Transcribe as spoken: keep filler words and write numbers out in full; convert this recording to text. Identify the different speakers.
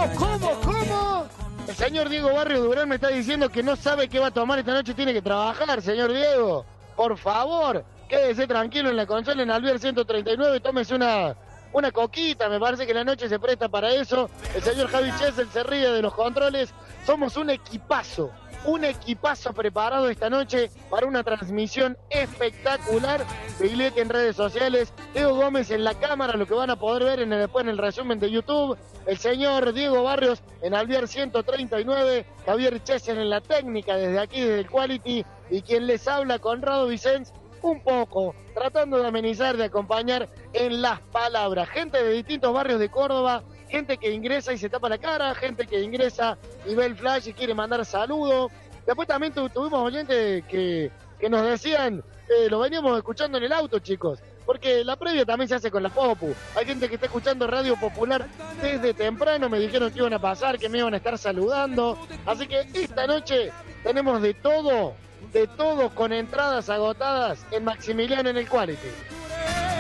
Speaker 1: ¿Cómo, cómo, cómo? El señor Diego Barrio Durán me está diciendo que no sabe qué va a tomar esta noche, tiene que trabajar, señor Diego. Por favor, quédese tranquilo en la consola en Alvear ciento treinta y nueve, tómese una, una coquita, me parece que la noche se presta para eso. El señor Javi Chesel se ríe de los controles. Somos un equipazo, un equipazo preparado esta noche para una transmisión espectacular. Biglietti en redes sociales, Leo Gómez en la cámara, lo que van a poder ver en el, después en el resumen de YouTube. El señor Diego Barrios en Alvear ciento treinta y nueve, Javier Chesel en la técnica desde aquí, desde el Quality, y quien les habla, Conrado Vicens, un poco, tratando de amenizar, de acompañar en las palabras. Gente de distintos barrios de Córdoba, gente que ingresa y se tapa la cara, gente que ingresa y ve el flash y quiere mandar saludos. Después también tu, tuvimos oyentes que, que nos decían, eh, lo veníamos escuchando en el auto, chicos, porque la previa también se hace con la Popu. Hay gente que está escuchando Radio Popular desde temprano, me dijeron que iban a pasar, que me iban a estar saludando. Así que esta noche tenemos de todo, de todo, con entradas agotadas en Maximiliano en el Quality.